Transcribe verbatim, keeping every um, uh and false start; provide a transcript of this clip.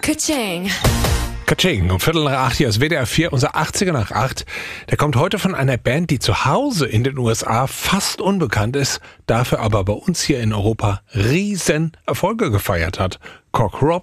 Ka-ching. Ka-ching, um Viertel nach acht hier aus W D R vier, unser achtziger nach acht. Der kommt heute von einer Band, die zu Hause in den U S A fast unbekannt ist, dafür aber bei uns hier in Europa riesen Erfolge gefeiert hat. Cock Robin.